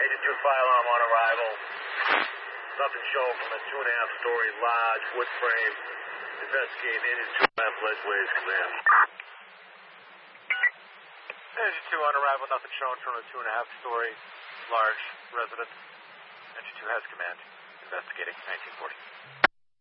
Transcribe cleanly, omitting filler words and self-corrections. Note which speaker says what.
Speaker 1: Agent 2 firearm on arrival. Nothing shown from a 2.5-story large wood frame. Investigating Agent 2 left Ledgeways, command.
Speaker 2: Agent 2 on arrival, nothing shown from a 2.5-story large residence. Agent 2 has command. Investigating 1940.